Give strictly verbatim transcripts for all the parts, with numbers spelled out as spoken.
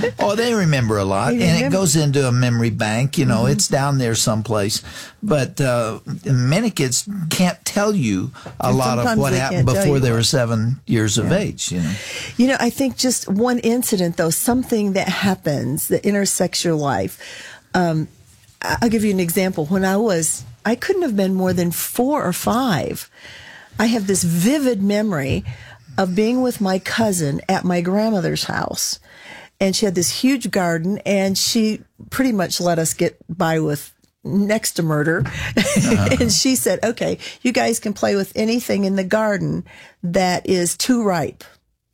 Oh, they remember a lot, They and remember. it goes into a memory bank. You know, Mm-hmm. it's down there someplace. But uh, many kids can't tell you a And lot of sometimes what they happened can't tell before you they what. were seven years of Yeah. age. You know, You know, I think just one incident, though, something that happens that intersects your life. Um, I- I'll give you an example. When I was, I couldn't have been more than four or five. I have this vivid memory of being with my cousin at my grandmother's house. And she had this huge garden, and she pretty much let us get by with next to murder. Uh-huh. And she said, okay, you guys can play with anything in the garden that is too ripe.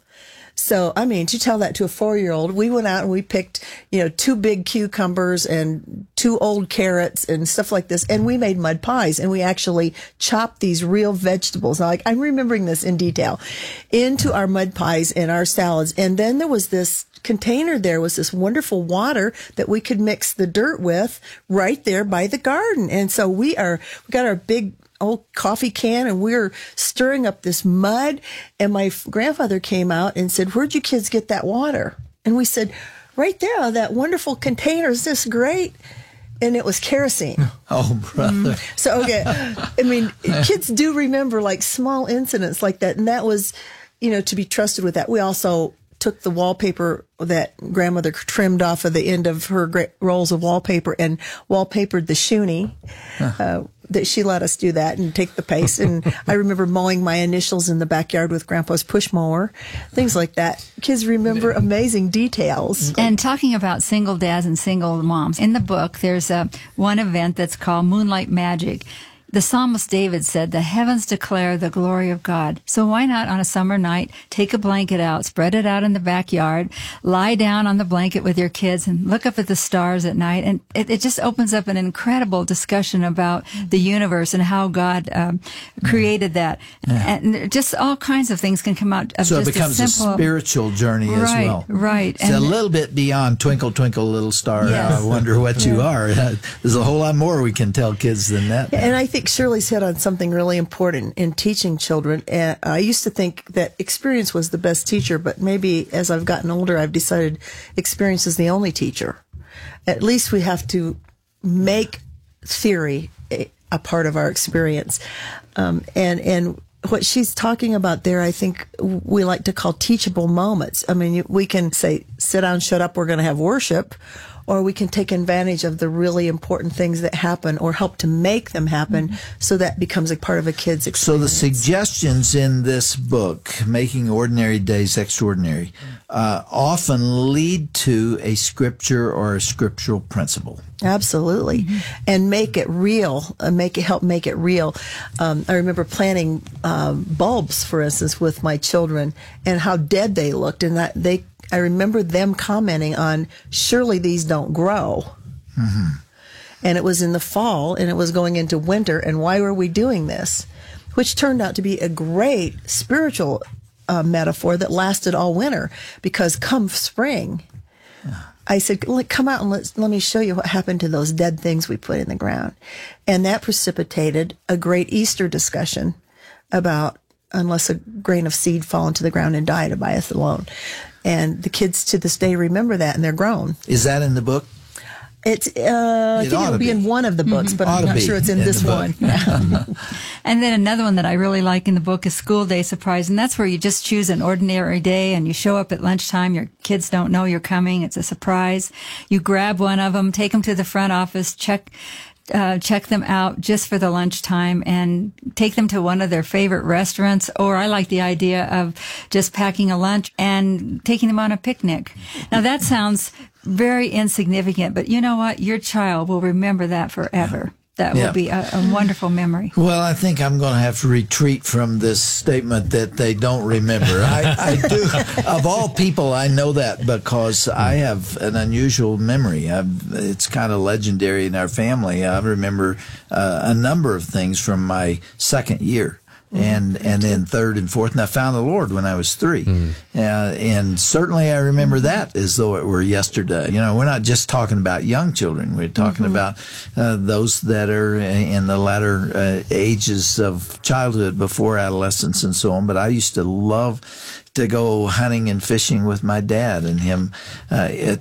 So, I mean, to tell that to a four-year-old, we went out and we picked, you know, two big cucumbers and two old carrots and stuff like this, and we made mud pies, and we actually chopped these real vegetables. Now, like, I'm remembering this in detail, into our mud pies and our salads. And then there was this container, there was this wonderful water that we could mix the dirt with right there by the garden. And so we are, we got our big old coffee can, and we were stirring up this mud, and my f- grandfather came out and said, "Where'd you kids get that water?" And we said, "Right there, out of that wonderful container. Is this great?" And it was kerosene. oh brother. So, okay, I mean, kids do remember like small incidents like that, and that was, you know, to be trusted with that. We also took the wallpaper that grandmother trimmed off of the end of her gra- rolls of wallpaper and wallpapered the shoonie. Uh, that she let us do that and take the paste. And I remember mowing my initials in the backyard with Grandpa's push mower, things like that. Kids remember amazing details. And talking about single dads and single moms, in the book, there's a one event that's called Moonlight Magic. The psalmist David said, "The heavens declare the glory of God." So why not on a summer night, take a blanket out, spread it out in the backyard, lie down on the blanket with your kids and look up at the stars at night. And it, it just opens up an incredible discussion about the universe and how God um, created that. Yeah. And just all kinds of things can come out of So it just becomes a a, simple, spiritual journey as right, well. Right, It's a little bit beyond Twinkle, Twinkle, Little Star. Yes. I wonder what you are. There's a whole lot more we can tell kids than that. And I think Shirley's hit on something really important in teaching children. And I used to think that experience was the best teacher, but maybe as I've gotten older, I've decided experience is the only teacher. At least we have to make theory a, a part of our experience. Um, and, and what she's talking about there, I think we like to call teachable moments. I mean, we can say, sit down, shut up, we're going to have worship. Or we can take advantage of the really important things that happen or help to make them happen, mm-hmm. so that becomes a part of a kid's experience. So the suggestions in this book, Making Ordinary Days Extraordinary, uh, often lead to a scripture or a scriptural principle. Absolutely. Mm-hmm. And make it real, uh, make it help make it real. Um, I remember planting um, bulbs, for instance, with my children and how dead they looked, and that they I remember them commenting on, surely these don't grow. Mm-hmm. And it was in the fall, and it was going into winter, and why were we doing this? Which turned out to be a great spiritual uh, metaphor that lasted all winter, because come spring, yeah. I said, come out and let let me show you what happened to those dead things we put in the ground. And that precipitated a great Easter discussion about, unless a grain of seed fall into the ground and die, it abideth alone. And the kids to this day remember that, and they're grown. Is that in the book? It's, uh, I it think it'll be, be in one of the books, mm-hmm. but ought I'm not sure it's in, in this one. And then another one that I really like in the book is School Day Surprise. And that's where you just choose an ordinary day and you show up at lunchtime. Your kids don't know you're coming. It's a surprise. You grab one of them, take them to the front office, check Uh, check them out just for the lunchtime and take them to one of their favorite restaurants. Or I like the idea of just packing a lunch and taking them on a picnic. Now that sounds very insignificant, but you know what? Your child will remember that forever. That yeah. will be a, a wonderful memory. Well, I think I'm going to have to retreat from this statement that they don't remember. I, I do. Of all people, I know that because I have an unusual memory. I've, it's kind of legendary in our family. I remember uh, a number of things from my second year. And and then third and fourth, and I found the Lord when I was three, mm. uh, and certainly I remember that as though it were yesterday. You know, we're not just talking about young children; we're talking mm-hmm. about uh, those that are in the latter uh, ages of childhood, before adolescence, and so on. But I used to love to go hunting and fishing with my dad, and him uh,